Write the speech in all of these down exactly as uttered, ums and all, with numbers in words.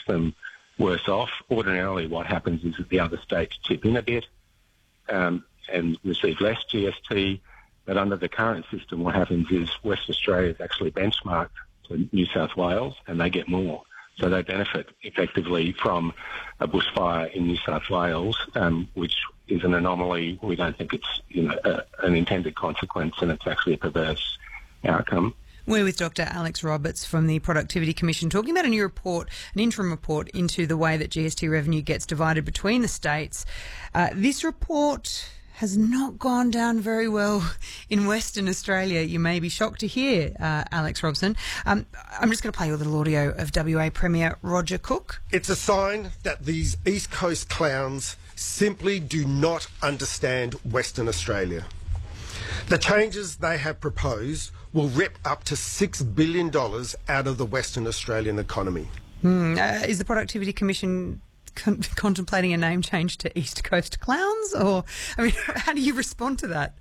them worse off. Ordinarily what happens is that the other states chip in a bit um, and receive less G S T, but under the current system what happens is Western Australia is actually benchmarked to New South Wales and they get more. So they benefit effectively from a bushfire in New South Wales, um, which is an anomaly. We don't think it's you know a, an intended consequence, and it's actually a perverse outcome. We're with Doctor Alex Roberts from the Productivity Commission talking about a new report, an interim report into the way that G S T revenue gets divided between the states. Uh, this report has not gone down very well in Western Australia. You may be shocked to hear, uh, Alex Robson. Um, I'm just going to play you a little audio of W A Premier Roger Cook. It's a sign that these East Coast clowns simply do not understand Western Australia. The changes they have proposed will rip up to six billion dollars out of the Western Australian economy. Hmm. Uh, is the Productivity Commission Con- contemplating a name change to East Coast Clowns? Or, I mean, how do you respond to that?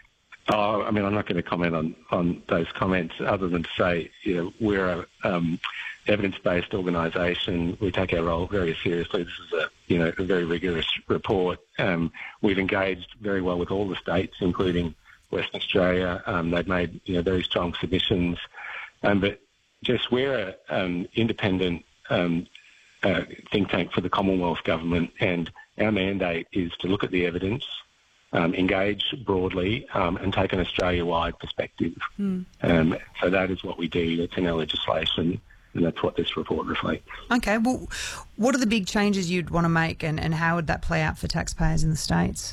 Oh, I mean, I'm not going to comment on, on those comments other than to say, you know, we're a um, evidence-based organisation. We take our role very seriously. This is a, you know, a very rigorous report. Um, we've engaged very well with all the states, including Western Australia. Um, they've made, you know, very strong submissions. Um, but just we're an um, independent um Uh, think tank for the Commonwealth Government, and our mandate is to look at the evidence, um, engage broadly, um, and take an Australia-wide perspective. Mm. Um, so that is what we do. That's in our legislation, and that's what this report reflects. Okay, well, what are the big changes you'd want to make, and, and how would that play out for taxpayers in the states?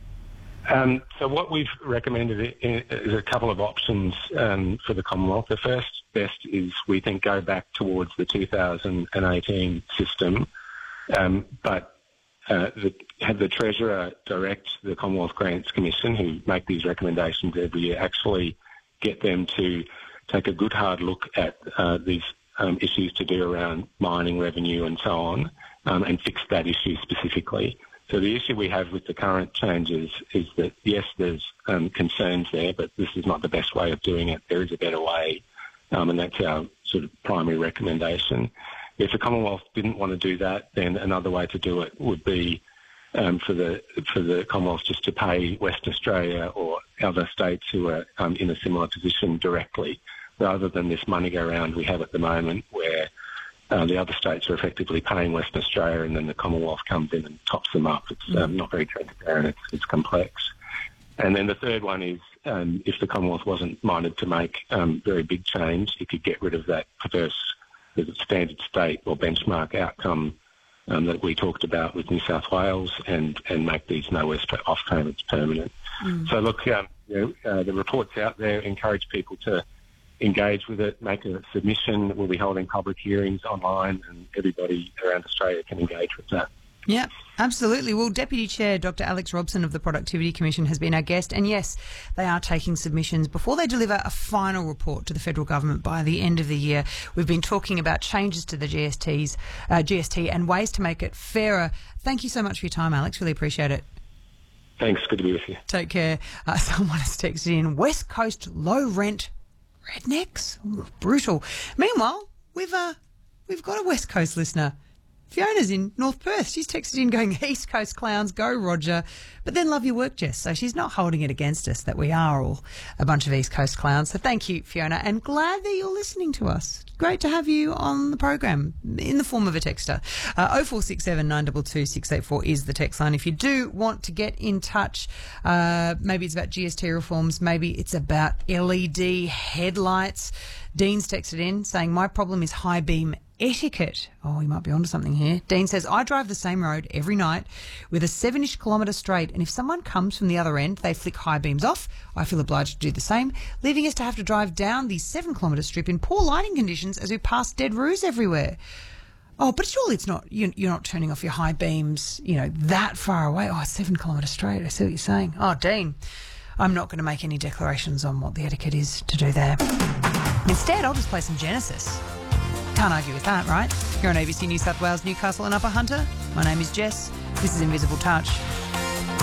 Um, so what we've recommended is a couple of options um, for the Commonwealth. The first best is, we think, go back towards the two thousand eighteen system, um, but uh, the, have the Treasurer direct the Commonwealth Grants Commission, who make these recommendations every year, actually get them to take a good hard look at uh, these um, issues to do around mining revenue and so on, um, and fix that issue specifically. So the issue we have with the current changes is that, yes, there's um, concerns there, but this is not the best way of doing it. There is a better way, um, and that's our sort of primary recommendation. If the Commonwealth didn't want to do that, then another way to do it would be um, for the for the Commonwealth just to pay Western Australia or other states who are um, in a similar position directly, rather than this money go around we have at the moment, where Uh, the other states are effectively paying Western Australia, and then the Commonwealth comes in and tops them up. It's um, not very transparent. It's, it's complex. And then the third one is, um, if the Commonwealth wasn't minded to make um, very big change, it could get rid of that perverse standard state or benchmark outcome um, that we talked about with New South Wales, and, and make these no West off payments permanent. Mm. So look, um, you know, uh, the report's out there. Encourage people to engage with it, make a submission. We'll be holding public hearings online, and everybody around Australia can engage with that. Yeah, absolutely. Well, Deputy Chair Doctor Alex Robson of the Productivity Commission has been our guest, and yes, they are taking submissions before they deliver a final report to the federal government by the end of the year. We've been talking about changes to the G S Ts, uh, G S T and ways to make it fairer. Thank you so much for your time, Alex. Really appreciate it. Thanks. Good to be with you. Take care. Uh, someone has texted in, West Coast low rent rednecks? Ooh, brutal. Meanwhile, we've uh, we've got a West Coast listener. Fiona's in North Perth. She's texted in going, East Coast clowns, go Roger. But then love your work, Jess. So she's not holding it against us that we are all a bunch of East Coast clowns. So thank you, Fiona, and glad that you're listening to us. Great to have you on the program in the form of a texter. Uh, oh four six seven, nine two two, six eight four is the text line. If you do want to get in touch, uh, maybe it's about G S T reforms, maybe it's about L E D headlights. Dean's texted in saying, my problem is high beam etiquette. Oh, you might be onto something here. Dean says, I drive the same road every night with a seven-ish kilometre straight, and if someone comes from the other end, they flick high beams off. I feel obliged to do the same, leaving us to have to drive down the seven-kilometre strip in poor lighting conditions as we pass dead roos everywhere. Oh, but surely it's not, you're not turning off your high beams, you know, that far away. Oh, seven kilometres straight. I see what you're saying. Oh, Dean, I'm not going to make any declarations on what the etiquette is to do there. Instead, I'll just play some Genesis. Can't argue with that, right? You're on A B C New South Wales, Newcastle and Upper Hunter. My name is Jess. This is Invisible Touch.